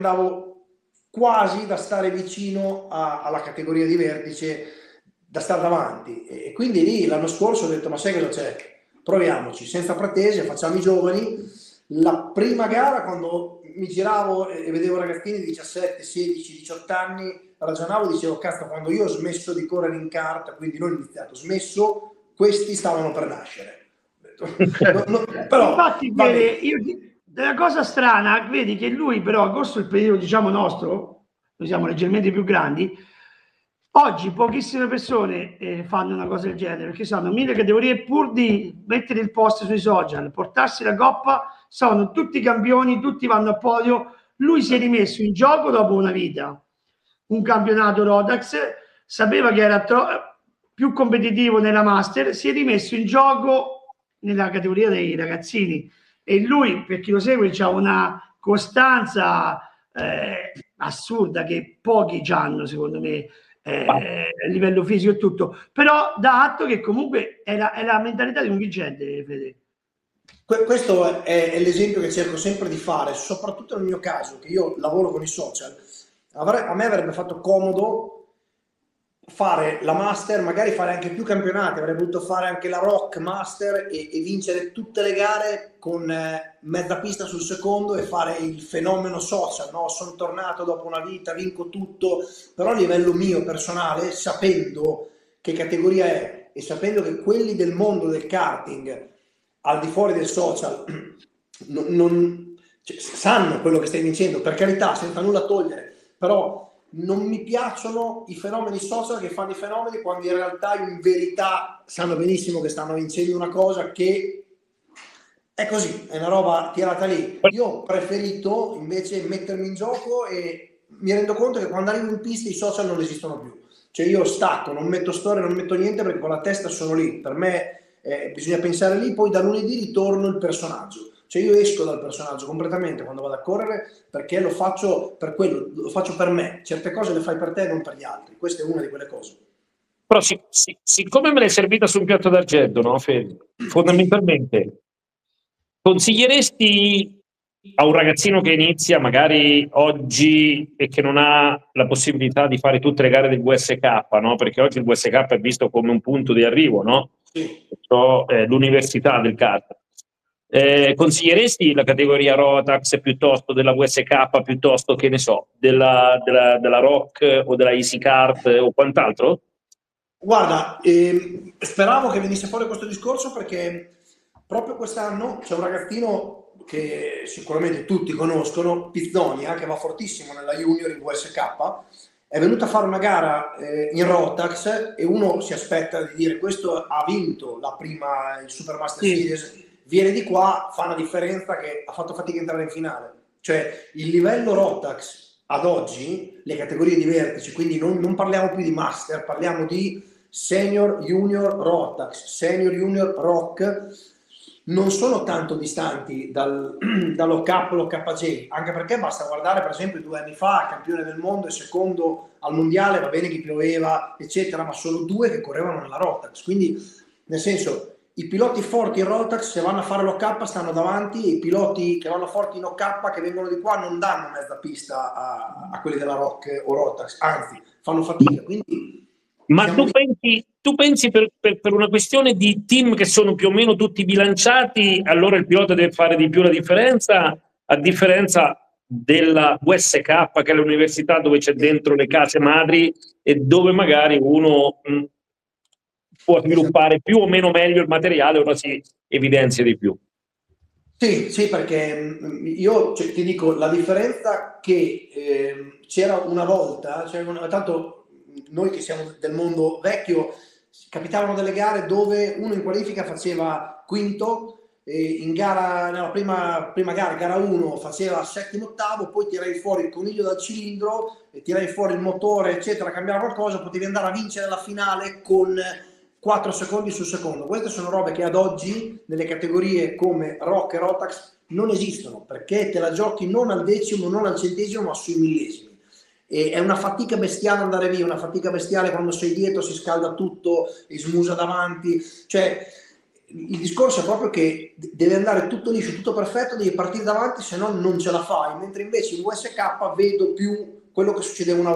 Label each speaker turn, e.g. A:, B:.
A: andavo quasi da stare vicino alla categoria di vertice, da stare davanti, e quindi lì l'anno scorso ho detto: ma sai cosa c'è? Proviamoci, senza pretese, facciamo i giovani. La prima gara, quando mi giravo e vedevo ragazzini di 17, 16, 18 anni, ragionavo, dicevo: cazzo, quando io ho smesso di correre in kart, quindi non ho iniziato, ho smesso, questi stavano per nascere. Però
B: Infatti, vede, della cosa strana, vedi che lui però, agosto è il periodo, diciamo, nostro, noi siamo leggermente più grandi, oggi pochissime persone fanno una cosa del genere, perché sono 1000 categorie, pur di mettere il post sui social, portarsi la coppa, sono tutti campioni, tutti vanno a podio, lui si è rimesso in gioco dopo una vita, un campionato Rotax, sapeva che era più competitivo nella Master, si è rimesso in gioco nella categoria dei ragazzini, e lui, per chi lo segue, ha una costanza assurda che pochi hanno, secondo me, a livello fisico e tutto, però dà atto che comunque è la mentalità di un vincente, Fede.
A: Questo è l'esempio che cerco sempre di fare, soprattutto nel mio caso, che io lavoro con i social. A me avrebbe fatto comodo fare la Master, magari fare anche più campionati, avrei voluto fare anche la Rock Master e vincere tutte le gare con mezza pista sul secondo e fare il fenomeno social, no? Sono tornato dopo una vita, vinco tutto, però a livello mio personale, sapendo che categoria è e sapendo che quelli del mondo del karting al di fuori del social cioè, sanno quello che stai dicendo, per carità, senza nulla togliere, però non mi piacciono i fenomeni social che fanno i fenomeni quando in realtà in verità sanno benissimo che stanno vincendo una cosa che è così, è una roba tirata lì. Io ho preferito invece mettermi in gioco e mi rendo conto che quando arrivo in pista i social non esistono più, cioè io stacco, non metto storie, non metto niente, perché con la testa sono lì, per me bisogna pensare lì, poi da lunedì ritorno il personaggio. Cioè io esco dal personaggio completamente quando vado a correre, perché lo faccio per quello, lo faccio per me. Certe cose le fai per te, non per gli altri. Questa è una di quelle cose.
C: Però siccome me l'hai servita su un piatto d'argento, no, Fede? Fondamentalmente, consiglieresti a un ragazzino che inizia magari oggi e che non ha la possibilità di fare tutte le gare del VSK, no? Perché oggi il VSK è visto come un punto di arrivo, no?
A: Sì.
C: L'università del kart. Consiglieresti la categoria Rotax piuttosto della VSK, piuttosto che ne so, della Rock o della Easy Kart o quant'altro?
A: Guarda, speravo che venisse fuori questo discorso, perché proprio quest'anno c'è un ragazzino che sicuramente tutti conoscono, Pizzonia, che va fortissimo nella Junior in VSK, è venuto a fare una gara in Rotax e uno si aspetta di dire: questo ha vinto la prima, il Supermaster Series, viene di qua, fa una differenza che ha fatto fatica a entrare in finale. Cioè il livello Rotax ad oggi, le categorie di vertice, quindi non parliamo più di Master, parliamo di Senior, Junior, Rotax, Senior, Junior, Rock, non sono tanto distanti dall'OK, l'OKJ, anche perché basta guardare per esempio 2 anni fa, campione del mondo e secondo al mondiale, va bene che pioveva eccetera, ma solo 2 che correvano nella Rotax, quindi nel senso i piloti forti in Rotax, se vanno a fare l'OK stanno davanti, e i piloti che vanno forti in OK che vengono di qua non danno mezza pista a quelli della Rock o Rotax, anzi fanno fatica, quindi
C: ma tu pensi per una questione di team che sono più o meno tutti bilanciati, allora il pilota deve fare di più la differenza, a differenza della VSK, che è l'università dove c'è dentro le case madri e dove magari uno può sviluppare più o meno meglio il materiale, ora si evidenzia di più.
A: Sì, perché io ti dico la differenza che c'era una volta, tanto noi che siamo del mondo vecchio, capitavano delle gare dove uno in qualifica faceva quinto, e in gara, nella prima gara 1 faceva settimo, ottavo, poi tiravi fuori il coniglio dal cilindro, e tiravi fuori il motore, eccetera, cambiava qualcosa, potevi andare a vincere la finale con 4 secondi sul secondo. Queste sono robe che ad oggi nelle categorie come Rock e Rotax non esistono, perché te la giochi non al decimo, non al centesimo, ma sui millesimi. E è una fatica bestiale andare via, una fatica bestiale quando sei dietro, si scalda tutto e smusa davanti. Cioè, il discorso è proprio che deve andare tutto liscio, tutto perfetto, devi partire davanti, se no non ce la fai, mentre invece in USK vedo più quello che succedeva una